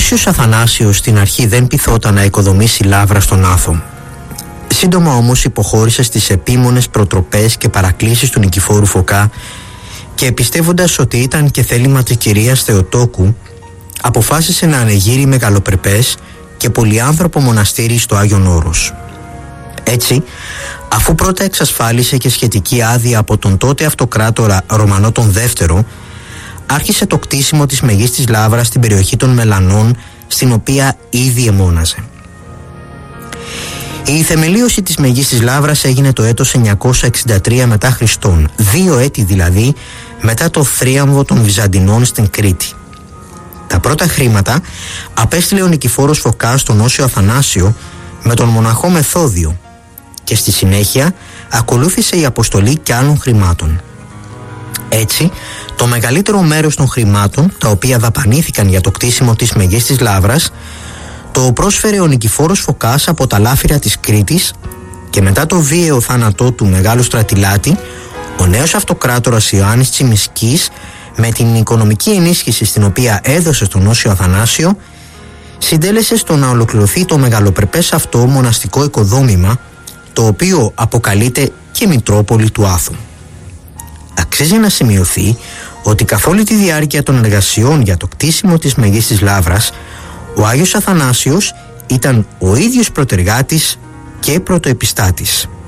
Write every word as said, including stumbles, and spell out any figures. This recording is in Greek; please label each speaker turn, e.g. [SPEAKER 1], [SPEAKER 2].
[SPEAKER 1] Όσιος Αθανάσιος στην αρχή δεν πειθόταν να οικοδομήσει λάβρα στον Άθο. Σύντομα όμως υποχώρησε στις επίμονες προτροπές και παρακλήσεις του Νικηφόρου Φωκά και πιστεύοντας ότι ήταν και θέλημα της κυρίας Θεοτόκου, αποφάσισε να ανεγείρει μεγαλοπρεπές και πολυάνθρωπο μοναστήρι στο Άγιον Όρος. Έτσι, αφού πρώτα εξασφάλισε και σχετική άδεια από τον τότε αυτοκράτορα Ρωμανό τον Δεύτερο, άρχισε το κτίσιμο της Μεγίστης Λαύρας στην περιοχή των Μελανών, στην οποία ήδη εμώναζε. Η θεμελίωση της Μεγίστης Λαύρας έγινε το έτος εννιακόσια εξήντα τρία μετά Χριστόν, δύο έτη δηλαδή μετά το θρίαμβο των Βυζαντινών στην Κρήτη. Τα πρώτα χρήματα απέστειλε ο Νικηφόρος Φωκάς στον Όσιο Αθανάσιο με τον μοναχό Μεθόδιο και στη συνέχεια ακολούθησε η αποστολή και άλλων χρημάτων. Έτσι, το μεγαλύτερο μέρος των χρημάτων, τα οποία δαπανήθηκαν για το κτίσιμο της Μεγίστης Λαύρας, το πρόσφερε ο Νικηφόρος Φωκάς από τα λάφυρα της Κρήτης και μετά το βίαιο θάνατό του Μεγάλου Στρατιλάτη, ο νέος αυτοκράτορας Ιωάννης Τσιμισκής, με την οικονομική ενίσχυση στην οποία έδωσε στον Όσιο Αθανάσιο, συντέλεσε στο να ολοκληρωθεί το μεγαλοπρεπές αυτό μοναστικό οικοδόμημα, το οποίο αποκαλείται και Μητρόπολη του Άθου. Αξίζει να σημειωθεί ότι καθ' όλη τη διάρκεια των εργασιών για το κτίσιμο της Μεγίστης Λαύρας, ο Άγιος Αθανάσιος ήταν ο ίδιος πρωτεργάτης και πρωτοεπιστάτης.